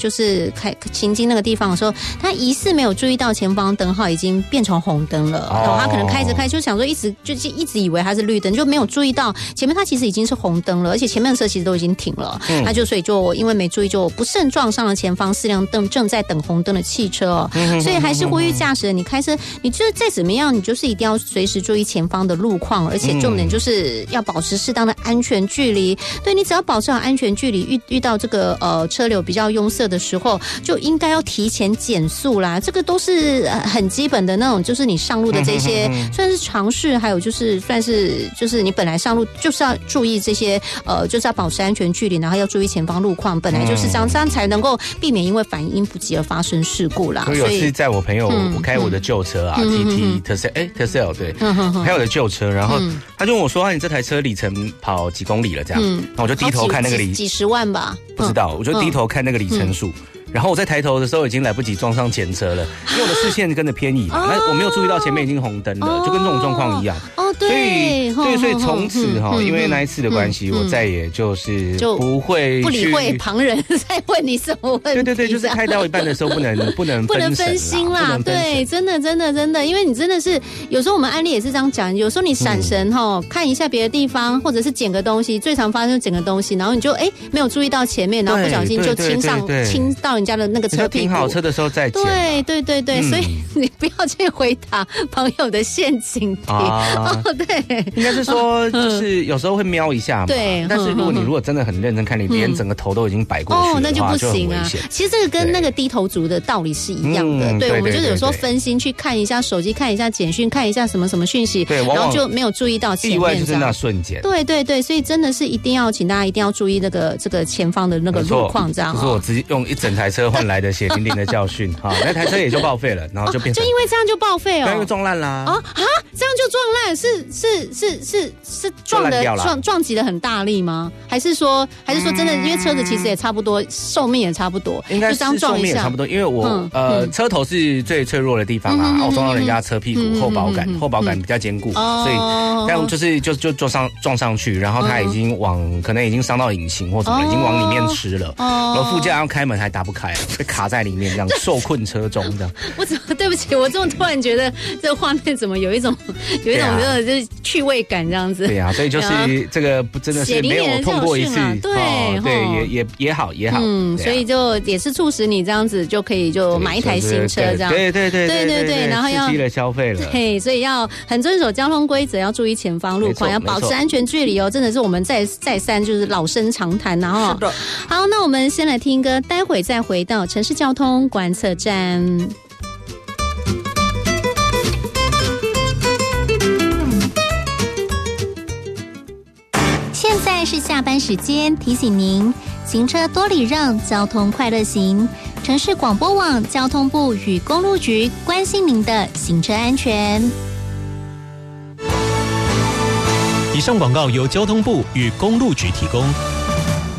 就是行经那个地方的时候，他疑似没有注意到前方灯号已经变成红灯了，然后他可能开着就想说一直以为它是绿灯，就没有注意到前面它其实已经是红灯了，而且前面的车其实都已经停了，他所以就因为没注意，就不慎撞上了前方4辆正在等红灯的汽车所以还是呼吁驾驶人，你开车你就是再怎么样，你就是一定要随时注意前方的路况，而且重点就是要保持适当的安全距离。对，你只要保持好安全距离，遇到这个车流比较拥塞的时候，就应该要提前减速啦。这个都是很基本的那种，就是你上路的这些算是常识，还有就是算是就是你本来上路就是要注意这些就是要保持安全距离，然后要注意前方路况，本来就是这样，这样才能够避免因为反应不及而发生事故啦。 所以有次在我朋友我开我的旧车啊，TT Tercel 对，开我的旧车，然后他就问我说：“你这台车里程跑几公里了？”这样，然后我就低头看那个几十万吧， 不知道，我就低头看那个里程数。然后我在抬头的时候已经来不及撞上前车了，因为我的视线跟着偏移嘛，那我没有注意到前面已经红灯了，就跟这种状况一样。 对， 所以从此因为那一次的关系，我再也就是不会不理会旁人在问你什么问题。 对，就是开到一半的时候不能分心啦。 对，真的，因为你真的是有时候我们案例也是这样讲，有时候你闪神看一下别的地方，或者是捡个东西，最常发生捡个东西，然后你就没有注意到前面，然后不小心就亲到人家的那个车屁股。 停好车的时候再捡。 对，所以你不要去回答朋友的陷阱题。对， 应该是说就是有时候会瞄一下嘛。 对， 但是如果真的很认真看，你连整个头都已经摆过去的话， 那就不行啊。 就其实这个跟那个低头族的道理是一样的。对，我们就是有时候分心去看一下手机，看一下简讯，看一下什么讯息，然后就没有注意到前面。 意外就是那瞬间。 对，所以真的是请大家一定要注意这个前方的那个路况，这样。 是我直接用一整台车换来的血淋淋的教训那台车也就报废了，然后就变成就因为这样就报废因为撞烂啦。 这样就撞烂，是撞击的很大力吗？还是说真的，因为车子其实也差不多，寿命也差不不多， 应该是寿命也差不多，因为我车头是最脆弱的地方啊，我撞到人家车屁股后保杆比较坚固，所以这样就撞上去，然后他已经可能已经伤到引擎或什么，已经往里面吃了，然后副驾要开门还打不开，被卡在里面这样受困车中这样。 我怎么对不起，我这么突然觉得这个画面怎么有一种就是趣味感这样子。 对啊，所以就是这个真的是没有痛过一次，对，也好， 所以就也是促使你这样子就可以就买一台新车这样，对，然后要刺激了消费了， 对，所以要很遵守交通规则，要注意前方路况，要保持安全距离哦，真的是我们再三就是老生常谈然后。好，那我们先来听歌，待会再回到城市交通观测站。现在是下班时间，提醒您行车多礼让，交通快乐行。城市广播网交通部与公路局关心您的行车安全。 以上广告由交通部与公路局提供。